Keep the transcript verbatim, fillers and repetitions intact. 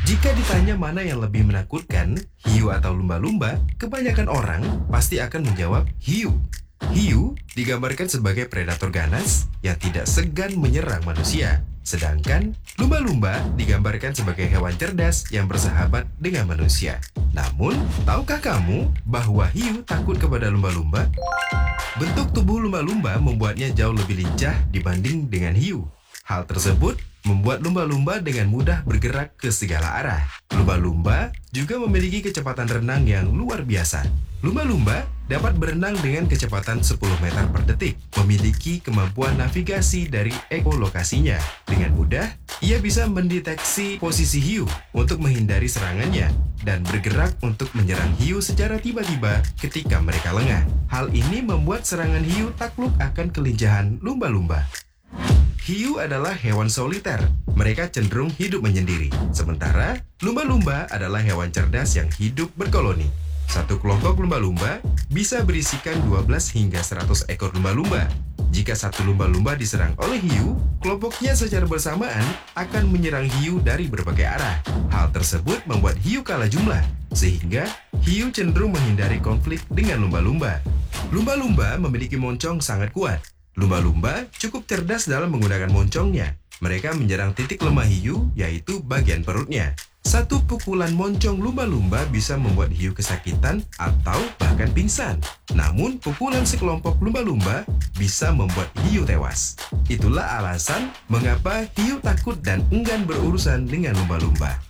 Jika ditanya mana yang lebih menakutkan, hiu atau lumba-lumba, kebanyakan orang pasti akan menjawab hiu. Hiu digambarkan sebagai predator ganas yang tidak segan menyerang manusia. Sedangkan lumba-lumba digambarkan sebagai hewan cerdas yang bersahabat dengan manusia. Namun, tahukah kamu bahwa hiu takut kepada lumba-lumba? Bentuk tubuh lumba-lumba membuatnya jauh lebih lincah dibanding dengan hiu. Hal tersebut membuat lumba-lumba dengan mudah bergerak ke segala arah. Lumba-lumba juga memiliki kecepatan renang yang luar biasa. Lumba-lumba dapat berenang dengan kecepatan sepuluh meter per detik, memiliki kemampuan navigasi dari ekolokasinya. Dengan mudah, ia bisa mendeteksi posisi hiu untuk menghindari serangannya dan bergerak untuk menyerang hiu secara tiba-tiba ketika mereka lengah. Hal ini membuat serangan hiu takluk akan kelincahan lumba-lumba. Hiu adalah hewan soliter. Mereka cenderung hidup menyendiri. Sementara, lumba-lumba adalah hewan cerdas yang hidup berkoloni. Satu kelompok lumba-lumba bisa berisikan dua belas hingga seratus ekor lumba-lumba. Jika satu lumba-lumba diserang oleh hiu, kelompoknya secara bersamaan akan menyerang hiu dari berbagai arah. Hal tersebut membuat hiu kalah jumlah, sehingga hiu cenderung menghindari konflik dengan lumba-lumba. Lumba-lumba memiliki moncong sangat kuat. Lumba-lumba cukup cerdas dalam menggunakan moncongnya. Mereka menyerang titik lemah hiu, yaitu bagian perutnya. Satu pukulan moncong lumba-lumba bisa membuat hiu kesakitan atau bahkan pingsan. Namun, pukulan sekelompok lumba-lumba bisa membuat hiu tewas. Itulah alasan mengapa hiu takut dan enggan berurusan dengan lumba-lumba.